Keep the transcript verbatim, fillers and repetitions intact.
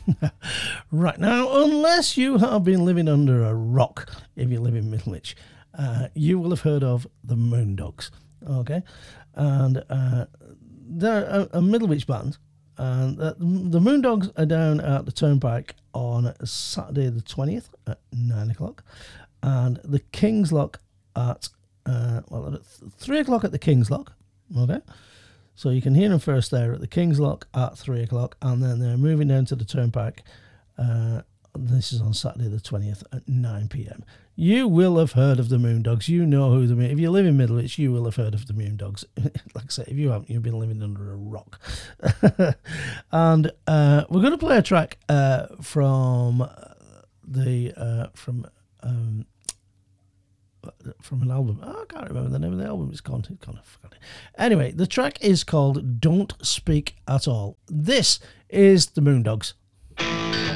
Right, now, unless you have been living under a rock, if you live in Middlewich, uh, you will have heard of the Moondogs, okay? And uh, they're a, a Middlewich band, and uh, the Moondogs are down at the Turnpike on Saturday the twentieth at nine o'clock, and the King's Lock at, uh, well, at three o'clock at the King's Lock, okay? So you can hear them first there at the King's Lock at three o'clock, and then they're moving down to the Turnpike. Uh, this is on Saturday the twentieth at nine p.m. You will have heard of the Moondogs. You know who the If you live in Middlewich, you will have heard of the Moondogs. Like I say, if you haven't, you've been living under a rock. And uh, we're going to play a track uh, from the uh, from um, from an album. Oh, I can't remember the name of the album. It's gone. It's gone. I forgot it. Anyway, the track is called "Don't Speak at All." This is the Moondogs.